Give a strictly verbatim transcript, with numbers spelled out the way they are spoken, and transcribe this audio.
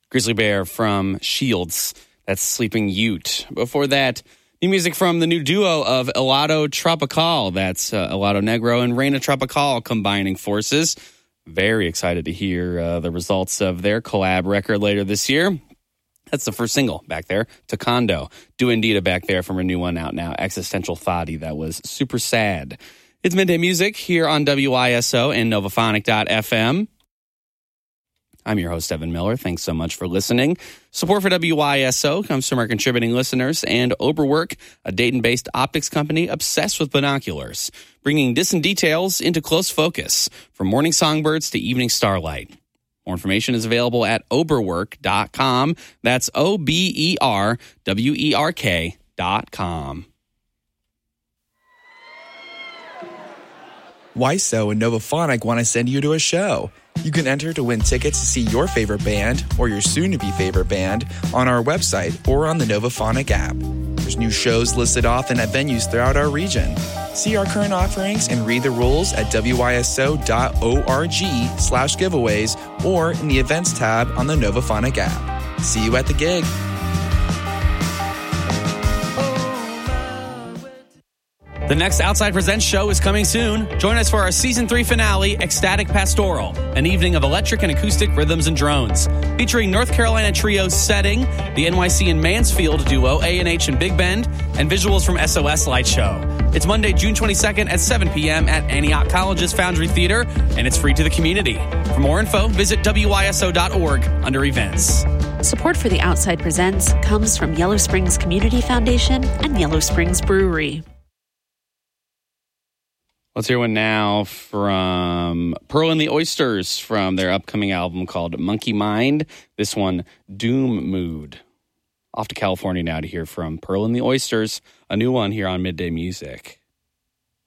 Grizzly Bear from Shields. That's Sleeping Ute. Before that, new music from the new duo of Helado Tropical. That's uh, Helado Negro and Reina Tropical combining forces. Very excited to hear uh, the results of their collab record later this year. That's the first single back there, Taekwondo. Do Indeed back there from a new one out now, Existential Thoughty. That was super sad. It's Midday Music here on W I S O and Novaphonic dot f m. I'm your host, Evan Miller. Thanks so much for listening. Support for W I S O comes from our contributing listeners and Oberwerk, a Dayton-based optics company obsessed with binoculars, bringing distant details into close focus, from morning songbirds to evening starlight. More information is available at oberwerk dot com. That's O B E R W E R K dot com. W I S O and Novaphonic want to send you to a show. You can enter to win tickets to see your favorite band or your soon-to-be favorite band on our website or on the Novaphonic app. There's new shows listed often at venues throughout our region. See our current offerings and read the rules at W I S O dot org slash giveaways or in the events tab on the Novaphonic app. See you at the gig. The next Outside Presents show is coming soon. Join us for our season three finale, Ecstatic Pastoral, an evening of electric and acoustic rhythms and drones. Featuring North Carolina trio Setting, the N Y C and Mansfield duo A and H and Big Bend, and visuals from S O S Light Show. It's Monday, June twenty-second at seven p.m. at Antioch College's Foundry Theater, and it's free to the community. For more info, visit W I S O dot org under events. Support for the Outside Presents comes from Yellow Springs Community Foundation and Yellow Springs Brewery. Let's hear one now from Pearl and the Oysters from their upcoming album called Monkey Mind. This one, Doom Mood. Off to California now to hear from Pearl and the Oysters, a new one here on Midday Music.